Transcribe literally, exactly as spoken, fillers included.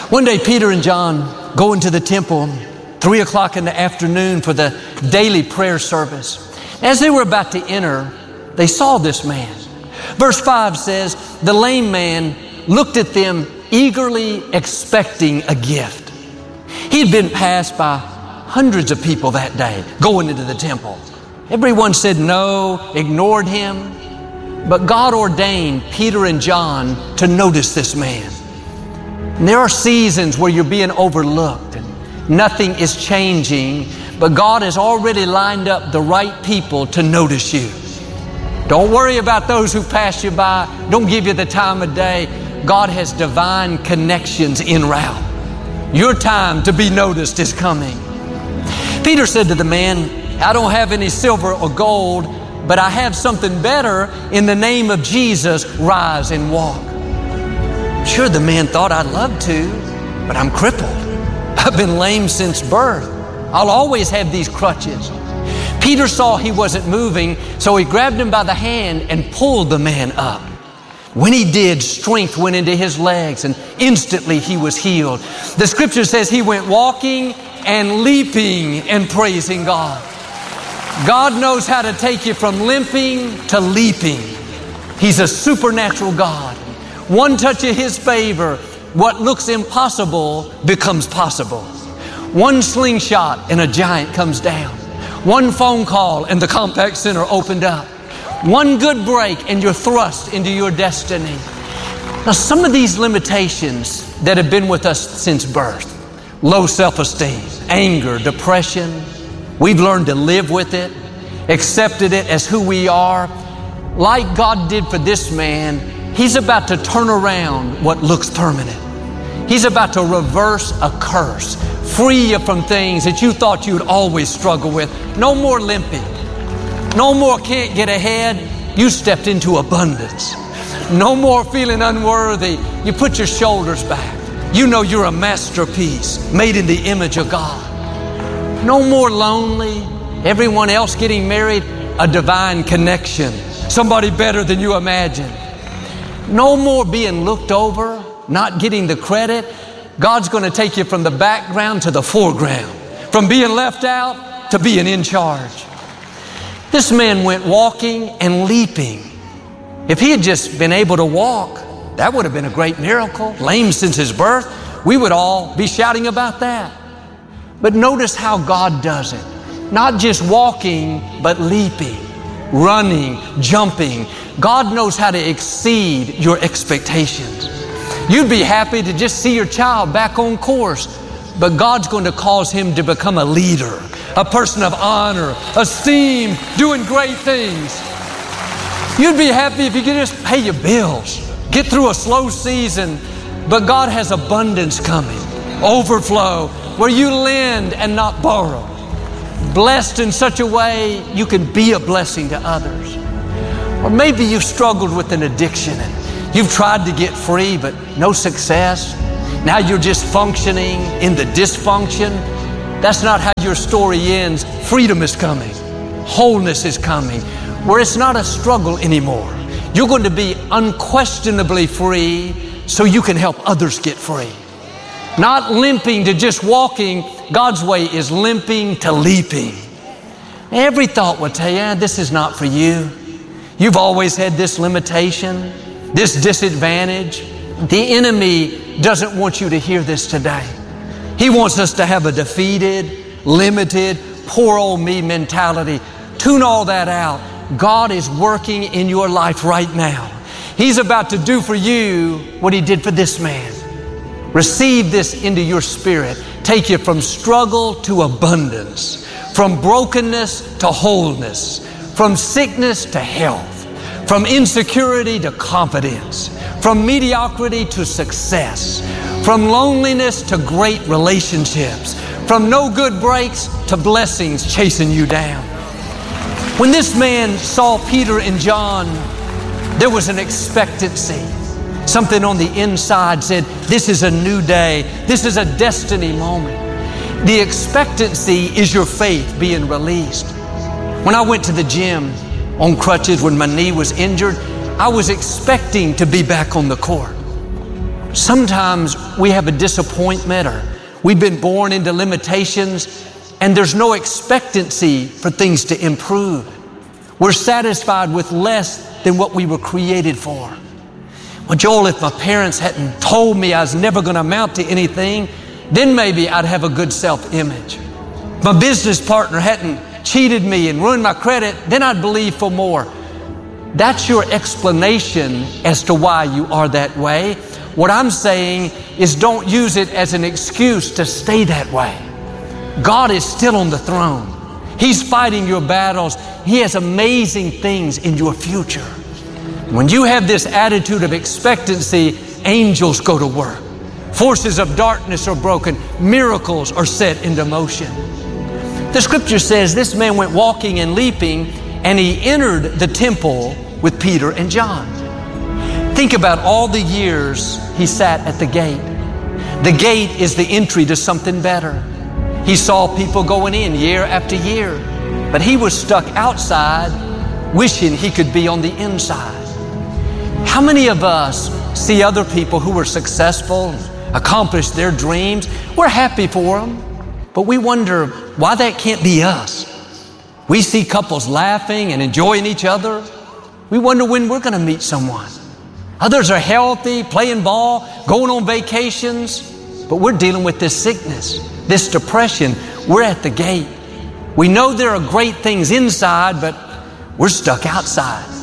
One day, Peter and John go into the temple, three o'clock in the afternoon for the daily prayer service. As they were about to enter, they saw this man. Verse five says, the lame man looked at them eagerly expecting a gift. He'd been passed by hundreds of people that day going into the temple. Everyone said no, ignored him. But God ordained Peter and John to notice this man. And there are seasons where you're being overlooked and nothing is changing, but God has already lined up the right people to notice you. Don't worry about those who pass you by. Don't give you the time of day. God has divine connections en route. Your time to be noticed is coming. Peter said to the man, I don't have any silver or gold, but I have something better. In the name of Jesus, rise and walk. Sure, the man thought, I'd love to, but I'm crippled. I've been lame since birth. I'll always have these crutches. Peter saw he wasn't moving, so he grabbed him by the hand and pulled the man up. When he did, strength went into his legs and instantly he was healed. The scripture says he went walking and leaping and praising God. God knows how to take you from limping to leaping. He's a supernatural God. One touch of His favor, what looks impossible becomes possible. One slingshot and a giant comes down. One phone call and the Compaq Center opened up. One good break and you're thrust into your destiny. Now, some of these limitations that have been with us since birth, low self-esteem, anger, depression, we've learned to live with it, accepted it as who we are. Like God did for this man, He's about to turn around what looks permanent. He's about to reverse a curse, free you from things that you thought you'd always struggle with. No more limping. No more can't get ahead. You stepped into abundance. No more feeling unworthy. You put your shoulders back. You know you're a masterpiece made in the image of God. No more lonely. Everyone else getting married, a divine connection. Somebody better than you imagined. No more being looked over, not getting the credit. God's going to take you from the background to the foreground, from being left out to being in charge. This man went walking and leaping. If he had just been able to walk, that would have been a great miracle. Lame since his birth, we would all be shouting about that. But notice how God does it. Not just walking, but leaping, running, jumping. God knows how to exceed your expectations. You'd be happy to just see your child back on course, but God's going to cause him to become a leader, a person of honor, esteem, doing great things. You'd be happy if you could just pay your bills, get through a slow season, but God has abundance coming, overflow, where you lend and not borrow. Blessed in such a way you can be a blessing to others. Or maybe you've struggled with an addiction and you've tried to get free, but no success. Now you're just functioning in the dysfunction. That's not how your story ends. Freedom is coming. Wholeness is coming, where it's not a struggle anymore. You're going to be unquestionably free so you can help others get free. Not limping to just walking. God's way is limping to leaping. Every thought will tell you, this is not for you. You've always had this limitation, this disadvantage. The enemy doesn't want you to hear this today. He wants us to have a defeated, limited, poor old me mentality. Tune all that out. God is working in your life right now. He's about to do for you what He did for this man. Receive this into your spirit. Take you from struggle to abundance, from brokenness to wholeness, from sickness to health, from insecurity to confidence, from mediocrity to success, from loneliness to great relationships, from no good breaks to blessings chasing you down. When this man saw Peter and John, there was an expectancy. Something on the inside said, this is a new day. This is a destiny moment. The expectancy is your faith being released. When I went to the gym on crutches when my knee was injured, I was expecting to be back on the court. Sometimes we have a disappointment, or we've been born into limitations, and there's no expectancy for things to improve. We're satisfied with less than what we were created for. Well, Joel, if my parents hadn't told me I was never going to amount to anything, then maybe I'd have a good self-image. If my business partner hadn't cheated me and ruined my credit, then I'd believe for more. That's your explanation as to why you are that way. What I'm saying is don't use it as an excuse to stay that way. God is still on the throne. He's fighting your battles. He has amazing things in your future. When you have this attitude of expectancy, angels go to work. Forces of darkness are broken. Miracles are set into motion. The scripture says this man went walking and leaping, and he entered the temple with Peter and John. Think about all the years he sat at the gate. The gate is the entry to something better. He saw people going in year after year, but he was stuck outside, wishing he could be on the inside. How many of us see other people who were successful, accomplished their dreams? We're happy for them, but we wonder why that can't be us. We see couples laughing and enjoying each other. We wonder when we're going to meet someone. Others are healthy, playing ball, going on vacations, but we're dealing with this sickness, this depression. We're at the gate. We know there are great things inside, but we're stuck outside.